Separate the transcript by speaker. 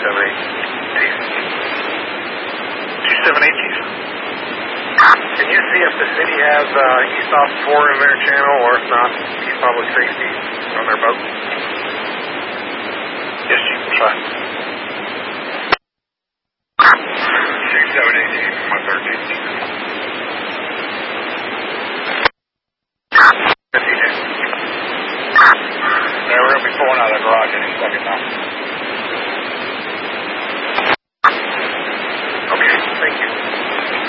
Speaker 1: Can you see if the city has East Off 4 in their channel, or if not, East Public Safety on their boat? Yes, Chief. Try. 3718 from 113. 52. Yeah, we're going to be pulling out of the garage any second now.